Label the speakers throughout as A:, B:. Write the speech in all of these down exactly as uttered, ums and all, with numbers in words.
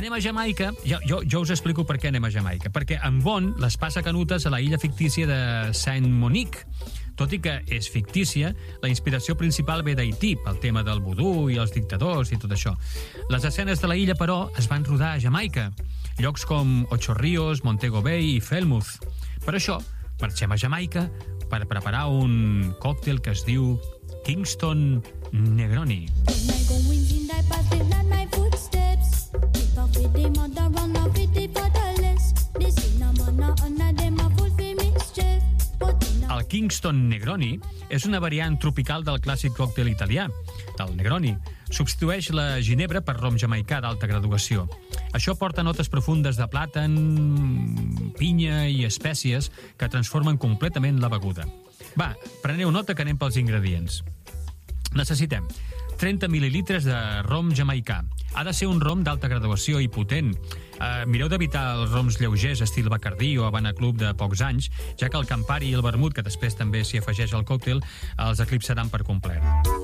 A: anem a Jamaica, jo, jo, jo us explico per què anem a Jamaica, perquè en Bond les passa canutes a la illa fictícia de Saint Monique. Tot i que és fictícia, la inspiració principal ve d'Haití, pel tema del vudú i els dictadors i tot això. Les escenes de la illa, però, es van rodar a Jamaica, llocs com Ocho Rios, Montego Bay i Falmouth. Per això, marxem a Jamaica per preparar un còctel que es diu Kingston Negroni. El Kingston Negroni és una variant tropical del clàssic còctel italià, del Negroni. Substitueix la ginebra per rom jamaicà d'alta graduació. Això porta notes profundes de plàtan, pinya i espècies que transformen completament la beguda. Va, preneu nota que anem pels ingredients. Necessitem trenta mil·lilitres de rom jamaicà. Ha de ser un rom d'alta graduació i potent. Uh, mireu d'evitar els roms lleugers estil Bacardí o Havana Club de pocs anys, ja que el Campari i el vermut, que després també s'hi afegeix al còctel, els eclipsaran per complet.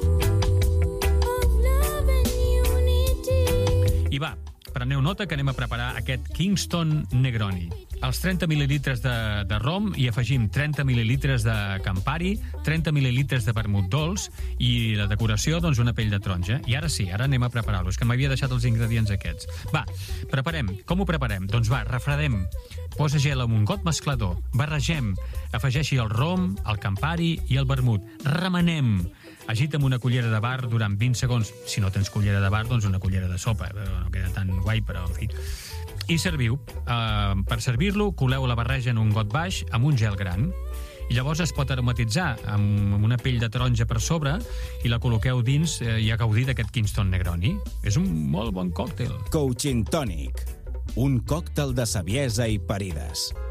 A: I va, preneu nota que anem a preparar aquest Kingston Negroni. Als trenta mil·lilitres de, de rom hi afegim trenta mil·lilitres de Campari, trenta mil·lilitres de vermut dolç i la decoració, doncs, una pell de taronja. I ara sí, ara anem a preparar-los, que m'havia deixat els ingredients aquests. Va, preparem. Com ho preparem? Doncs va, refredem. Posa gel amb un got mesclador. Barregem. Afegeixi el rom, el Campari i el vermut. Remenem. Agita amb una cullera de bar durant vint segons. Si no tens cullera de bar, doncs una cullera de sopa. No queda tan guai, però en fi. I serviu. Uh, per servir-lo, coleu la barreja en un got baix amb un gel gran. I llavors es pot aromatitzar amb una pell de taronja per sobre i la col·loqueu dins eh, i a gaudir d'aquest Kingston Negroni. És un molt bon còctel.
B: Coaching Tonic, un còctel de saviesa i parides.